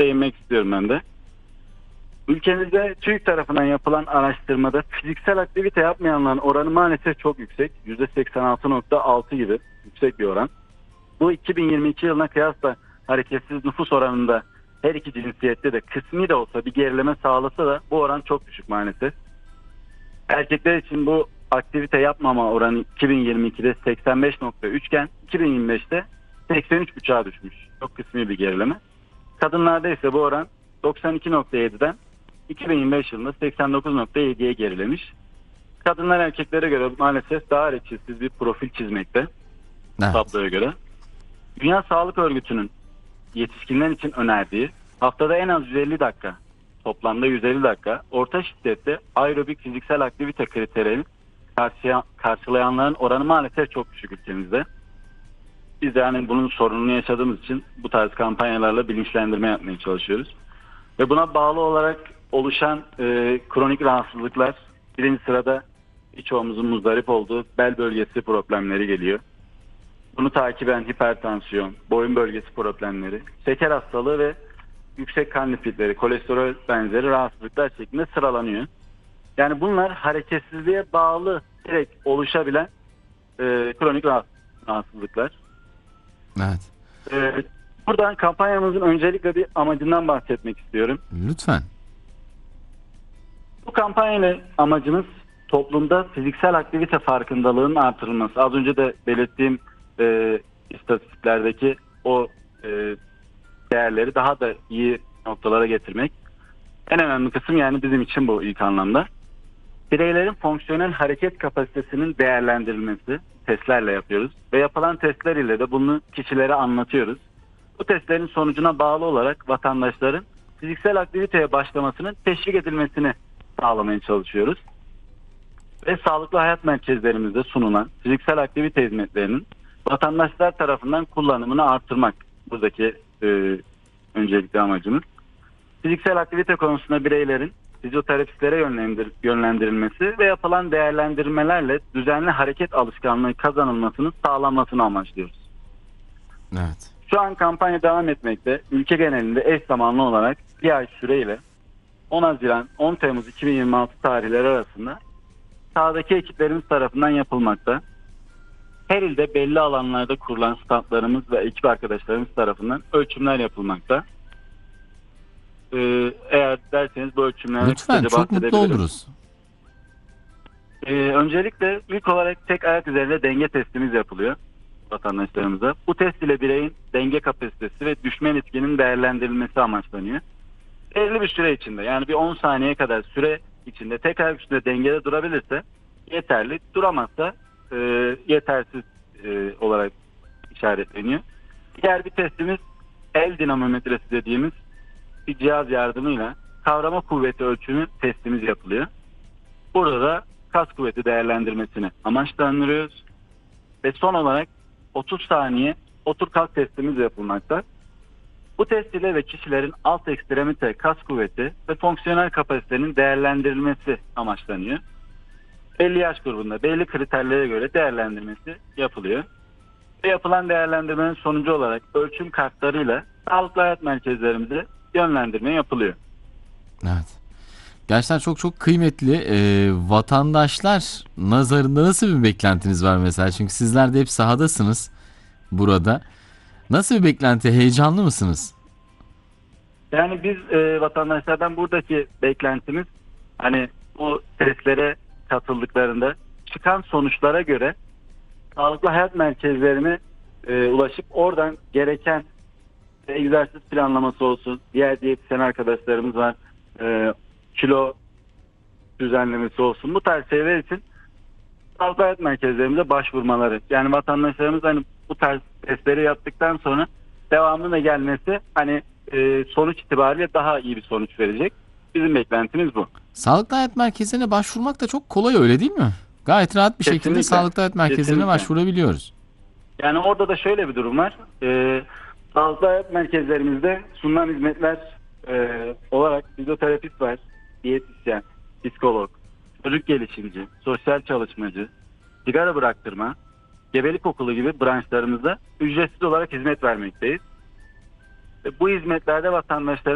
değinmek istiyorum ben de. Ülkemizde TÜİK tarafından yapılan araştırmada fiziksel aktivite yapmayanların oranı maalesef çok yüksek. %86.6 gibi yüksek bir oran. Bu 2022 yılına kıyasla hareketsiz nüfus oranında her iki cinsiyette de kısmi de olsa bir gerileme sağlasa da bu oran çok düşük maalesef. Erkekler için bu aktivite yapmama oranı 2022'de 85.3 iken 2025'te 83.5'a düşmüş. Çok kısmi bir gerileme. Kadınlarda ise bu oran 92.7'den 2025 yılında 89.7'ye gerilemiş. Kadınlar erkeklere göre maalesef daha hareketsiz bir profil çizmekte. Evet. Tabloya göre. Dünya Sağlık Örgütü'nün yetişkinler için önerdiği haftada en az 150 dakika, toplamda 150 dakika orta şiddette aerobik fiziksel aktivite kriterini karşılayanların oranı maalesef çok düşük ülkemizde. Biz de yani bunun sorununu yaşadığımız için bu tarz kampanyalarla bilinçlendirme yapmaya çalışıyoruz. Ve buna bağlı olarak oluşan kronik rahatsızlıklar, birinci sırada birçoğumuzun muzdarip olduğu bel bölgesi problemleri geliyor. Bunu takiben hipertansiyon, boyun bölgesi problemleri, şeker hastalığı ve yüksek kan lipidleri, kolesterol benzeri rahatsızlıklar şeklinde sıralanıyor. Yani bunlar hareketsizliğe bağlı direkt oluşabilen kronik rahatsızlıklar. Evet. Buradan kampanyamızın öncelikle bir amacından bahsetmek istiyorum. Lütfen. Bu kampanyayla amacımız toplumda fiziksel aktivite farkındalığının artırılması. Az önce de belirttiğim istatistiklerdeki o değerleri daha da iyi noktalara getirmek. En önemli kısım yani bizim için bu ilk anlamda. Bireylerin fonksiyonel hareket kapasitesinin değerlendirilmesi testlerle yapıyoruz. Ve yapılan testler ile de bunu kişilere anlatıyoruz. Bu testlerin sonucuna bağlı olarak vatandaşların fiziksel aktiviteye başlamasının teşvik edilmesini sağlamaya çalışıyoruz. Ve sağlıklı hayat merkezlerimizde sunulan fiziksel aktivite hizmetlerinin vatandaşlar tarafından kullanımını artırmak buradaki öncelikli amacımız. Fiziksel aktivite konusunda bireylerin fizyoterapistlere yönlendirilmesi ve yapılan değerlendirmelerle düzenli hareket alışkanlığı kazanılmasını sağlanmasını amaçlıyoruz. Evet. Şu an kampanya devam etmekte. Ülke genelinde eş zamanlı olarak bir ay süreyle 10 Haziran 10 Temmuz 2026 tarihleri arasında sahadaki ekiplerimiz tarafından yapılmakta. Her ilde belli alanlarda kurulan standlarımız ve ekip arkadaşlarımız tarafından ölçümler yapılmakta. Eğer derseniz bu ölçümlerden Lütfen, çok mutlu oluruz. Öncelikle ilk olarak tek ayak üzerinde denge testimiz yapılıyor vatandaşlarımıza. Bu test ile bireyin denge kapasitesi ve düşme riskinin değerlendirilmesi amaçlanıyor. Belli bir süre içinde yani bir 10 saniye kadar süre içinde tek ayak üstünde dengede durabilirse yeterli. Duramazsa yetersiz olarak işaretleniyor. Diğer bir testimiz el dinamometresi dediğimiz bir cihaz yardımıyla kavrama kuvveti ölçümü testimiz yapılıyor. Burada da kas kuvveti değerlendirmesini amaçlandırıyoruz. Ve son olarak 30 saniye otur kalk testimiz yapılmakta. Bu test ile ve kişilerin alt ekstremite kas kuvveti ve fonksiyonel kapasitenin değerlendirilmesi amaçlanıyor. Belli yaş grubunda belli kriterlere göre değerlendirmesi yapılıyor. Ve yapılan değerlendirmenin sonucu olarak ölçüm kartlarıyla sağlıklı hayat merkezlerimize yönlendirme yapılıyor. Evet. Gerçekten çok çok kıymetli. Vatandaşlar nazarında nasıl bir beklentiniz var mesela? Çünkü sizler de hep sahadasınız burada. Nasıl bir beklenti? Heyecanlı mısınız? Yani biz vatandaşlardan buradaki beklentimiz hani bu testlere katıldıklarında çıkan sonuçlara göre sağlıklı hayat merkezlerine ulaşıp oradan gereken egzersiz planlaması olsun. Diğer diyetisyen arkadaşlarımız var. Kilo düzenlemesi olsun. Bu tarz şeyler için sağlıklı hayat merkezlerimize başvurmaları. Yani vatandaşlarımız hani bu tarz testleri yaptıktan sonra devamına gelmesi hani sonuç itibariyle daha iyi bir sonuç verecek. Bizim beklentimiz bu. Sağlıklı hayat merkezine başvurmak da çok kolay, öyle değil mi? Gayet rahat bir şekilde Kesinlikle. sağlıklı hayat merkezlerine Kesinlikle. başvurabiliyoruz. Yani orada da şöyle bir durum var. Sağlıklı hayat merkezlerimizde sunulan hizmetler olarak fizyoterapist var, diyetisyen, psikolog, çocuk gelişimci, sosyal çalışmacı, sigara bıraktırma, gebelik okulu gibi branşlarımızda ücretsiz olarak hizmet vermekteyiz. Bu hizmetlerde vatandaşların